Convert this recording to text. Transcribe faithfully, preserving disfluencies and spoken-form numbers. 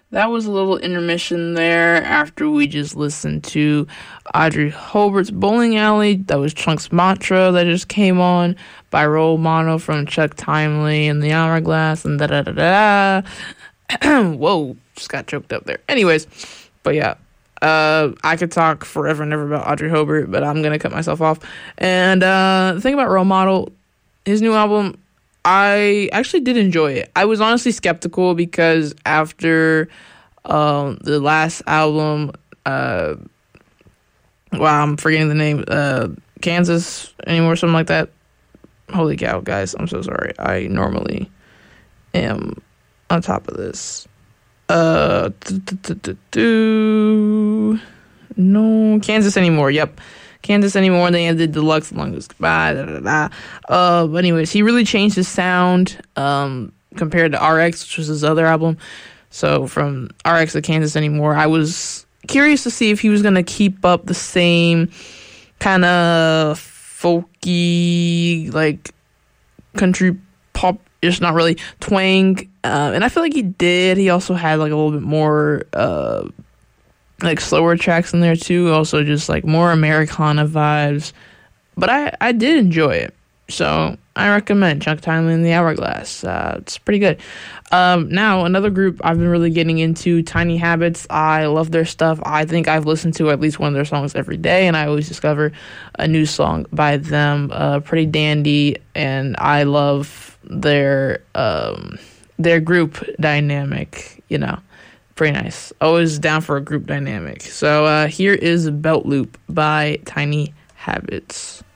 That was a little intermission there after we just listened to Audrey Hobart's Bowling Alley. That was Chunk's Mantra that just came on by Role Mono from Chuck Timely and the Hourglass and da da da da. Whoa, just got choked up there. Anyways, but yeah, uh, I could talk forever and ever about Audrey Hobart, but I'm going to cut myself off. And uh, the thing about Role Model, his new album, I actually did enjoy it. I was honestly skeptical because after um, the last album, uh, wow, I'm forgetting the name, uh, Kansas anymore, something like that. Holy cow, guys, I'm so sorry. I normally am on top of this. Uh, no, Kansas Anymore, yep. Kansas Anymore, they ended Deluxe, Long Goes Goodbye, da, da, da. Uh, but anyways, he really changed his sound um, compared to R X, which was his other album. So from R X to Kansas Anymore, I was curious to see if he was going to keep up the same kind of folky, like, country pop-ish, not really, twang. Uh, and I feel like he did. He also had, like, a little bit more... Uh, like slower tracks in there too, also just like more Americana vibes, but I I did enjoy it, so I recommend Chuck Timely and the Hourglass. Uh, it's pretty good. Um, now another group I've been really getting into, Tiny Habits. I love their stuff. I think I've listened to at least one of their songs every day, and I always discover a new song by them. Uh, pretty dandy, and I love their um their group dynamic. You know. Pretty nice. Always down for a group dynamic. So uh, here is Belt Loop by Tiny Habits.